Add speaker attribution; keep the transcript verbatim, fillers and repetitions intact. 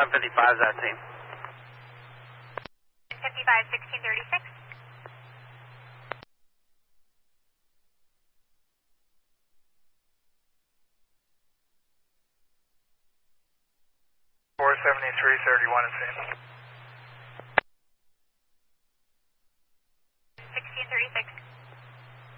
Speaker 1: one fifty-five is that team.
Speaker 2: fifty-five, sixteen thirty-six.
Speaker 3: four seventy-three, thirty-one is same.